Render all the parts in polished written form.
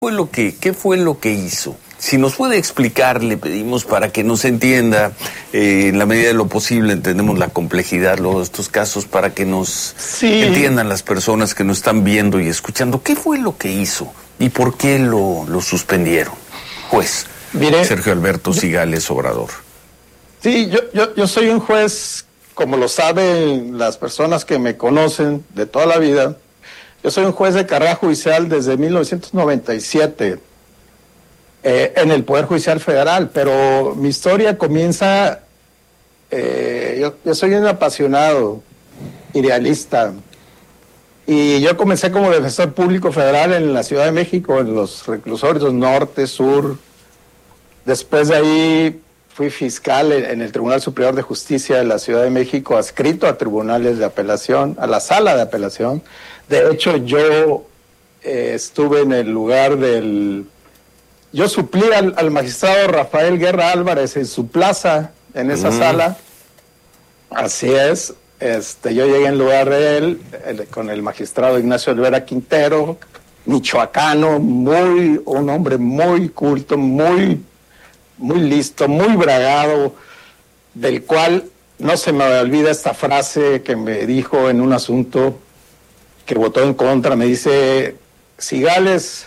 ¿Qué fue lo que hizo? Si nos puede explicar, le pedimos para que nos entienda, en la medida de lo posible, entendemos la complejidad luego de estos casos, para que nos entiendan las personas que nos están viendo y escuchando. ¿Qué fue lo que hizo y por qué lo suspendieron? Juez Sergio Alberto Cigales Obrador. Sí, yo soy un juez, como lo saben las personas que me conocen de toda la vida. Yo soy un juez de carrera judicial desde 1997 en el Poder Judicial Federal, pero mi historia comienza, yo soy un apasionado, idealista, y yo comencé como defensor público federal en la Ciudad de México, en los reclusorios norte, sur. Después de ahí fui fiscal en el Tribunal Superior de Justicia de la Ciudad de México, adscrito a tribunales de apelación, a la sala de apelación. De hecho, yo estuve en el lugar yo suplí al magistrado Rafael Guerra Álvarez en su plaza, en esa sala. Así es. Yo llegué en lugar de él, con el magistrado Ignacio Olvera Quintero, michoacano, un hombre muy culto, muy listo, muy bragado, del cual no se me olvida esta frase que me dijo en un asunto que votó en contra. Me dice: Cigales,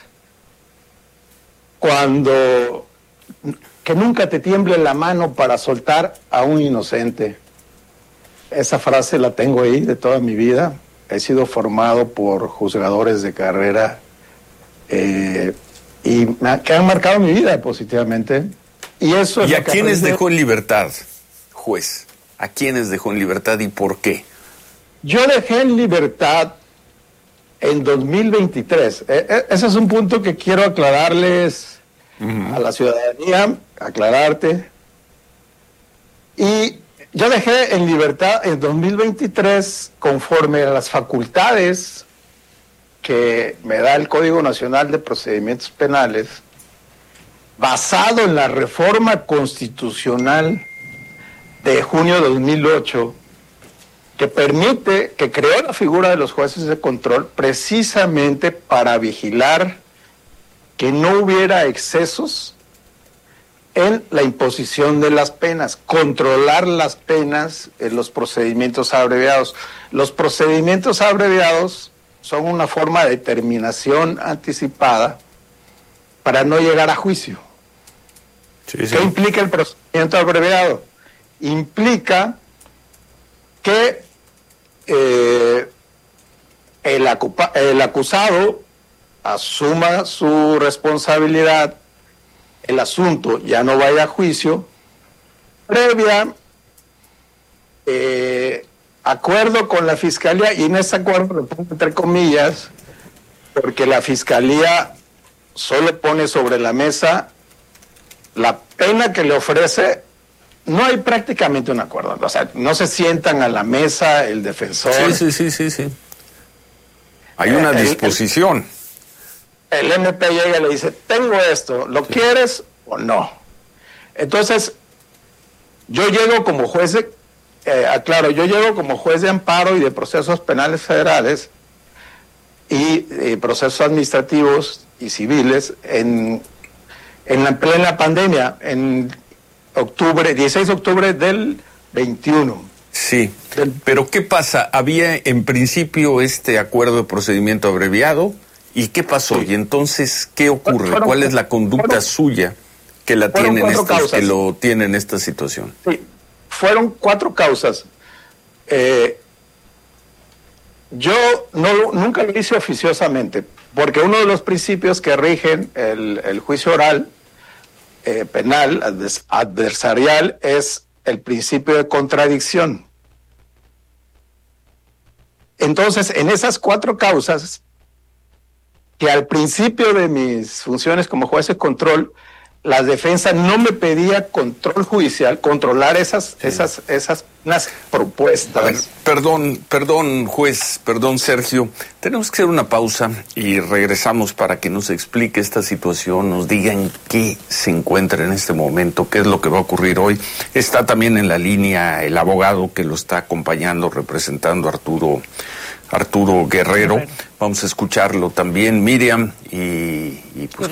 que nunca te tiemble la mano para soltar a un inocente. Esa frase la tengo ahí de toda mi vida. He sido formado por juzgadores de carrera y que han marcado mi vida positivamente. ¿Y a quiénes dejó en libertad, juez? ¿A quiénes dejó en libertad y por qué? Yo dejé en libertad en 2023. Ese es un punto que quiero aclararles a la ciudadanía, aclararte. Y yo dejé en libertad en 2023 conforme a las facultades que me da el Código Nacional de Procedimientos Penales, basado en la reforma constitucional de junio de 2008, que creó la figura de los jueces de control precisamente para vigilar que no hubiera excesos en la imposición de las penas, controlar las penas en los procedimientos abreviados. Los procedimientos abreviados son una forma de determinación anticipada para no llegar a juicio. ¿Qué implica el procedimiento abreviado? Implica que el acusado asuma su responsabilidad, el asunto ya no vaya a juicio, previa acuerdo con la fiscalía, y en ese acuerdo lo pongo entre comillas, porque la fiscalía solo pone sobre la mesa la pena que le ofrece. No hay prácticamente un acuerdo, o sea, no se sientan a la mesa el defensor. Sí. Hay una disposición. El MP llega y le dice: tengo esto, ¿lo quieres o no? Entonces, yo llego como juez yo llego como juez de amparo y de procesos penales federales y procesos administrativos y civiles en la plena pandemia, en 16 de octubre del 21. Sí, pero ¿qué pasa? Había en principio este acuerdo de procedimiento abreviado, ¿y qué pasó? Y entonces, ¿qué ocurre? ¿Cuál es la conducta suya que lo tiene en esta situación? Sí, fueron 4 causas. Yo nunca lo hice oficiosamente, porque uno de los principios que rigen el juicio oral penal, adversarial, es el principio de contradicción. Entonces, en esas 4 causas, que al principio de mis funciones como juez de control, la defensa no me pedía control judicial, controlar esas propuestas. A ver, perdón, juez, perdón, Sergio. Tenemos que hacer una pausa y regresamos para que nos explique esta situación, nos diga en qué se encuentra en este momento, qué es lo que va a ocurrir hoy. Está también en la línea el abogado que lo está acompañando, representando a Arturo Arturo Guerrero. Vamos a escucharlo también, Miriam, y pues